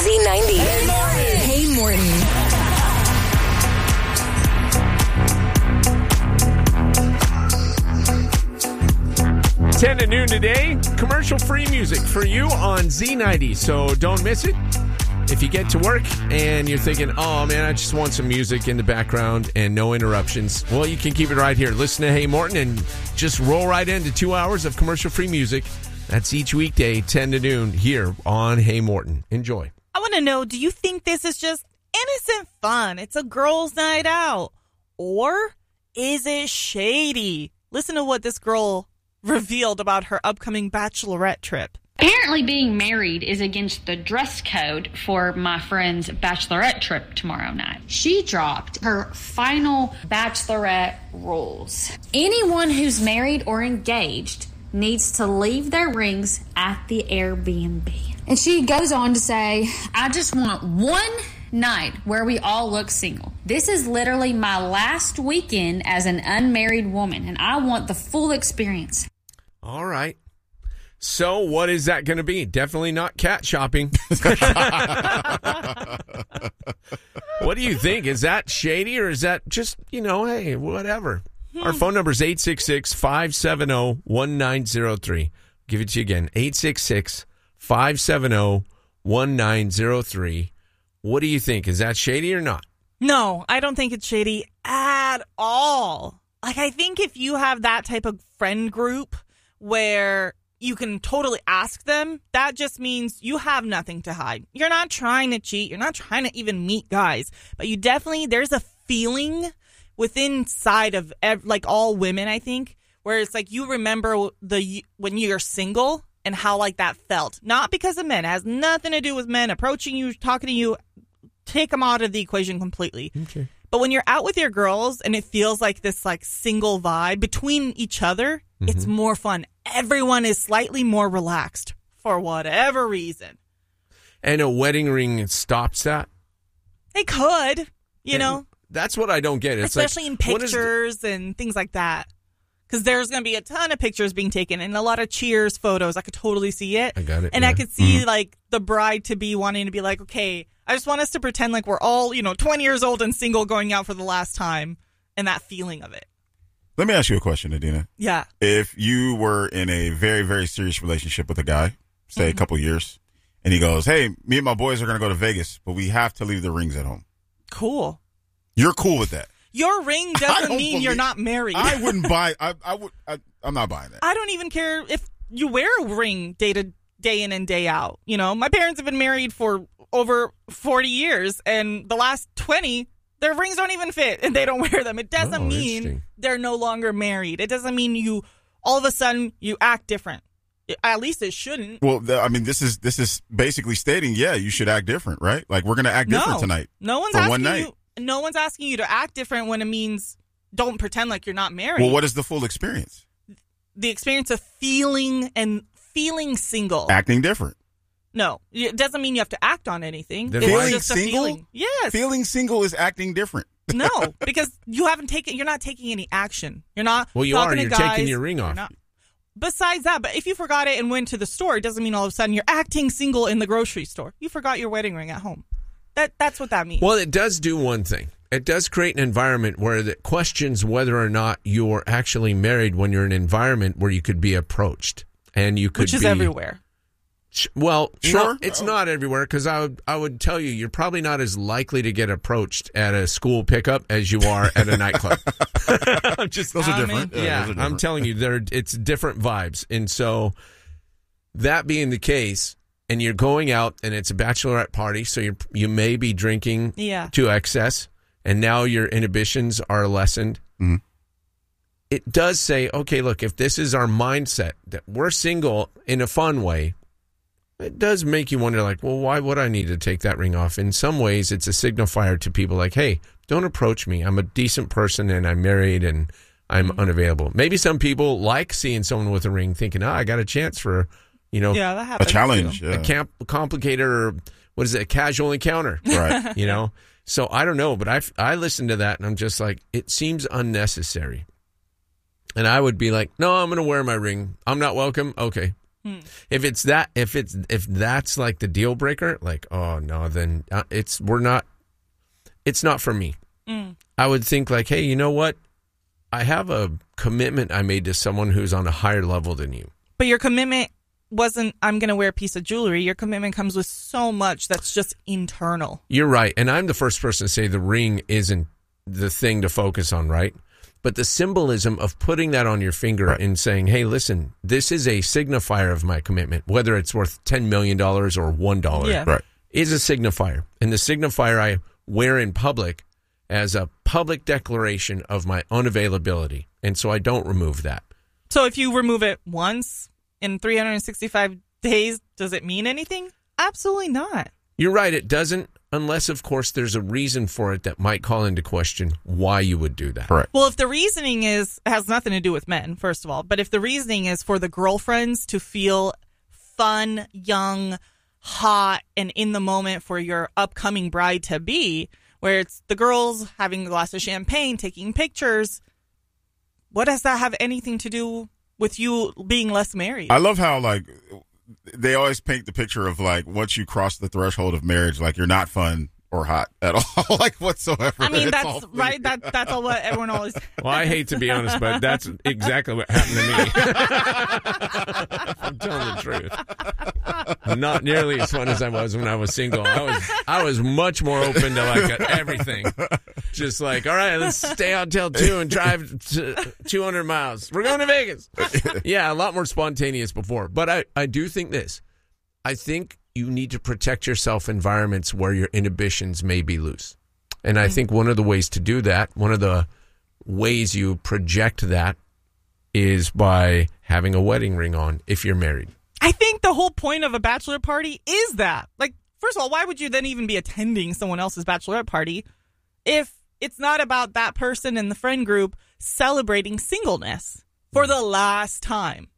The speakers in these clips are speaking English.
Z90. Hey, Morton. 10 to noon today, commercial-free music for you on Z90, so don't miss it. If you get to work and you're thinking, oh, man, I just want some music in the background and no interruptions, well, you can keep it right here. Listen to Hey Morton and just roll right into 2 hours of commercial-free music. That's each weekday, 10 to noon, here on Hey Morton. Enjoy. I want to know, do you think this is just innocent fun? It's a girls' night out. Or is it shady? Listen to what this girl revealed about her upcoming bachelorette trip. Apparently being married is against the dress code for my friend's bachelorette trip tomorrow night. She dropped her final bachelorette rules. Anyone who's married or engaged needs to leave their rings at the Airbnb. And she goes on to say, I just want one night where we all look single. This is literally my last weekend as an unmarried woman, and I want the full experience. All right. So what is that going to be? Definitely not cat shopping. What do you think? Is that shady or is that just, hey, whatever? Our phone number is 866-570-1903. Give it to you again, 866-570-1903. What do you think? Is that shady or not? No, I don't think it's shady at all. I think if you have that type of friend group where you can totally ask them, that just means you have nothing to hide. You're not trying to cheat. You're not trying to even meet guys. But you definitely, there's a feeling within inside of all women, I think, where it's like you remember when you're single and how that felt. Not because of men. It has nothing to do with men approaching you, talking to you. Take them out of the equation completely. Okay. But when you're out with your girls and it feels like this single vibe between each other, it's more fun. Everyone is slightly more relaxed for whatever reason. And a wedding ring stops that? They could, That's what I don't get. It's especially in pictures and things like that. Because there's going to be a ton of pictures being taken and a lot of cheers photos. I could totally see it. I got it. And I could see the bride-to-be wanting to be okay, I just want us to pretend like we're all, 20 years old and single going out for the last time and that feeling of it. Let me ask you a question, Adina. Yeah. If you were in a very, very serious relationship with a guy, say a couple years, and he goes, hey, me and my boys are going to go to Vegas, but we have to leave the rings at home. Cool. You're cool with that? Your ring doesn't mean you're not married. I wouldn't buy I'm not buying that. I don't even care if you wear a ring day in and day out. My parents have been married for over 40 years, and the last 20, their rings don't even fit, and they don't wear them. It doesn't mean they're no longer married. It doesn't mean all of a sudden, you act different. At least it shouldn't. Well, this is basically stating, you should act different, right? We're going to act different tonight. No one's asking you. No one's asking you to act different when it means don't pretend like you're not married. Well, what is the full experience? The experience of feeling single. Acting different. No, it doesn't mean you have to act on anything. Feeling just single? A feeling. Yes. Feeling single is acting different. No, because you're not taking any action. You're not. Well, you are. You're taking your ring off. Besides that, but if you forgot it and went to the store, it doesn't mean all of a sudden you're acting single in the grocery store. You forgot your wedding ring at home. That's what that means. Well, it does do one thing. It does create an environment where it questions whether or not you're actually married when you're in an environment where you could be approached. And you could Which is everywhere. Well, sure. No, it's not everywhere, because I would tell you, you're probably not as likely to get approached at a school pickup as you are at a nightclub. Those are different. Yeah, I'm telling you, it's different vibes. And so that being the case, and you're going out and it's a bachelorette party, so you may be drinking to excess, and now your inhibitions are lessened. Mm-hmm. It does say, okay, look, if this is our mindset, that we're single in a fun way, it does make you wonder, well, why would I need to take that ring off? In some ways, it's a signifier to people hey, don't approach me. I'm a decent person and I'm married and I'm unavailable. Maybe some people like seeing someone with a ring thinking, I got a chance for, that happens a challenge. too. Yeah. A complicated or what is it, a casual encounter. Right. So I don't know, but I listened to that and I'm just it seems unnecessary. And I would be no, I'm going to wear my ring. I'm not welcome. Okay. If that's like the deal breaker, like, oh no, then it's not for me. I would think like, hey, you know what? I have a commitment I made to someone who's on a higher level than you. But your commitment wasn't, I'm going to wear a piece of jewelry. Your commitment comes with so much that's just internal. You're right. And I'm the first person to say the ring isn't the thing to focus on, right? But the symbolism of putting that on your finger and saying, hey, listen, this is a signifier of my commitment, whether it's worth $10 million or $1, is a signifier. And the signifier I wear in public as a public declaration of my unavailability. And so I don't remove that. So if you remove it once in 365 days, does it mean anything? Absolutely not. You're right. It doesn't, unless, of course, there's a reason for it that might call into question why you would do that. Correct. Well, if the reasoning has nothing to do with men, first of all, but if the reasoning is for the girlfriends to feel fun, young, hot, and in the moment for your upcoming bride-to-be, where it's the girls having a glass of champagne, taking pictures, what does that have anything to do with you being less married? I love how, like, they always paint the picture of, like, once you cross the threshold of marriage, like, you're not fun or hot at all, like, whatsoever. I mean, that's right. That's all what everyone always... Well, I hate to be honest, but that's exactly what happened to me. I'm telling the truth. Not nearly as fun as I was when I was single. I was much more open to, like, everything. Just like, all right, let's stay out till 2 and drive 200 miles. We're going to Vegas. Yeah, a lot more spontaneous before. But I do think this. I think you need to protect yourself in environments where your inhibitions may be loose. And I think one of the ways to do that, one of the ways you project that is by having a wedding ring on if you're married. I think the whole point of a bachelor party is that. Like, first of all, why would you then even be attending someone else's bachelorette party if it's not about that person and the friend group celebrating singleness for the last time?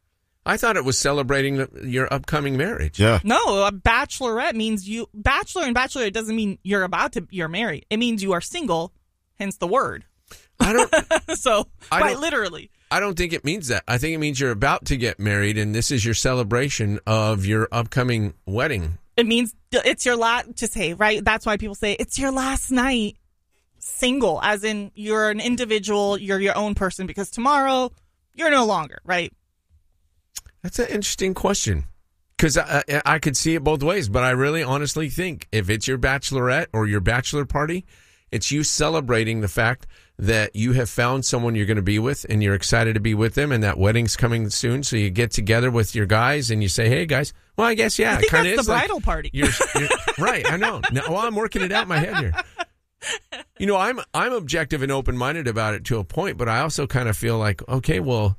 I thought it was celebrating your upcoming marriage. Yeah. No, a bachelorette means bachelor and bachelorette doesn't mean you're married. It means you are single, hence the word. I don't. So, quite literally. I don't think it means that. I think it means you're about to get married and this is your celebration of your upcoming wedding. It means it's your last, to say, right? That's why people say it's your last night single, as in you're an individual, you're your own person, because tomorrow you're no longer, right? That's an interesting question, because I could see it both ways, but I really honestly think if it's your bachelorette or your bachelor party, it's you celebrating the fact that you have found someone you're going to be with and you're excited to be with them, and that wedding's coming soon, so you get together with your guys and you say, hey, guys, well, I guess, yeah, I think it kind of that's is the bridal party. You're right, I know. Now, well, I'm working it out in my head here. You know, I'm objective and open-minded about it to a point, but I also kind of feel like, okay, well,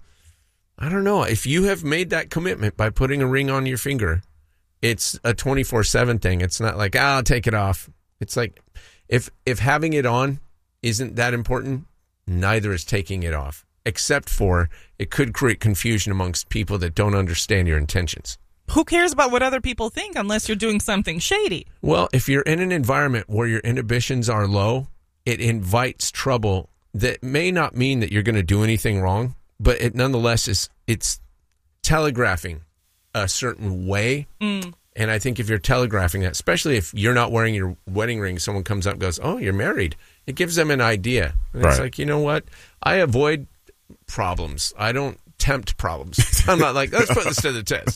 I don't know. If you have made that commitment by putting a ring on your finger, it's a 24/7 thing. It's not like, I'll take it off. It's like, if having it on isn't that important, neither is taking it off, except for it could create confusion amongst people that don't understand your intentions. Who cares about what other people think unless you're doing something shady? Well, if you're in an environment where your inhibitions are low, it invites trouble that may not mean that you're going to do anything wrong, but it nonetheless it's telegraphing a certain way. And I think if you're telegraphing that, especially if you're not wearing your wedding ring, someone comes up and goes, oh, you're married. It gives them an idea. And It's like, you know what? I avoid problems. I don't tempt problems. I'm not like, let's put this to the test.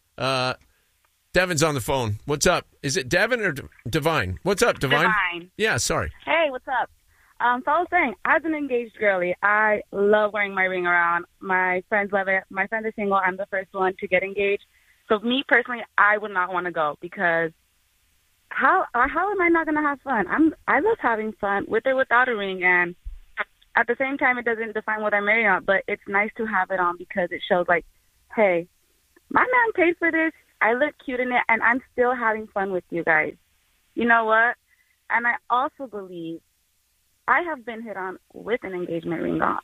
Devin's on the phone. What's up? Is it Devin or Divine? What's up, Divine? Divine. Yeah, sorry. Hey, what's up? So I was saying, as an engaged girly, I love wearing my ring around. My friends love it. My friends are single. I'm the first one to get engaged. So me personally, I would not want to go, because how am I not going to have fun? I love having fun with or without a ring, and at the same time, it doesn't define what I'm married on. But it's nice to have it on because it shows, like, hey, my man paid for this. I look cute in it, and I'm still having fun with you guys. You know what? And I also believe I have been hit on with an engagement ring on.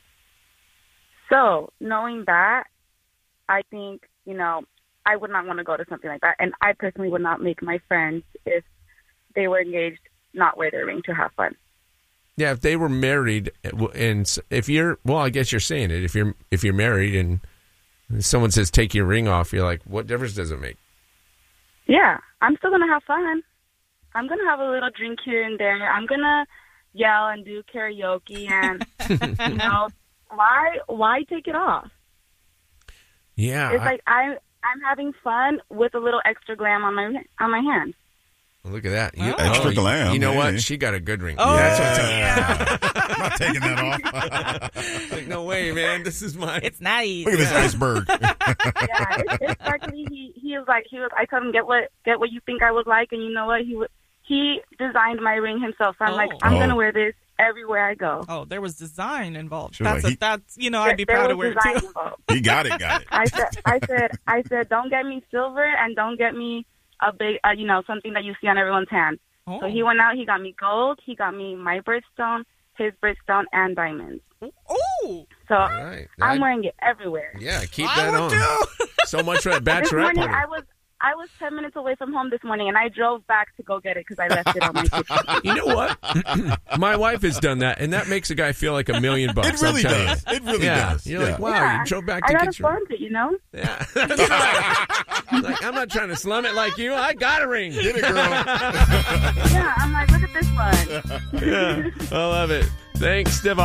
So knowing that, I think, you know, I would not want to go to something like that. And I personally would not make my friends, if they were engaged, not wear their ring to have fun. Yeah, if they were married, and if you're, well, I guess you're saying it. If you're married and If someone says, take your ring off, you're like, what difference does it make? Yeah, I'm still going to have fun. I'm going to have a little drink here and there. I'm going to yell and do karaoke. And, you know, why take it off? Yeah. It's like I'm having fun with a little extra glam on my hand. Look at that. Extra glam. You know hey. what? She got a good ring. Oh, Yeah. I'm not taking that off. Like, no way, man. This is mine. It's nice. Look at this iceberg. Yeah, it's sparkly. He was like, I told him, get what you think I would like. And you know what? He designed my ring himself. So I'm like, I'm going to wear this everywhere I go. Oh, there was design involved. She was That's I'd be proud to wear it too. Involved. He got it. I said, don't get me silver and don't get me a big, something that you see on everyone's hand. Oh. So he went out, he got me gold, he got me my birthstone, his birthstone, and diamonds. Oh, So right. I'm wearing it everywhere. Yeah, keep I that would on. too. So much for that This bachelorette morning, party. I was 10 minutes away from home this morning, and I drove back to go get it because I left it on my kitchen. You know what? My wife has done that, and that makes a guy feel like $1 million. It really I'll tell does. You. It really Yeah. does. You're like, wow, Yeah, you drove back I to gotta get your... flaunt it, you know? Yeah. Like, I'm not trying to slum it like you. I got a ring. Get it, girl. Yeah, I'm like, look at this one. Yeah, I love it. Thanks, Devon.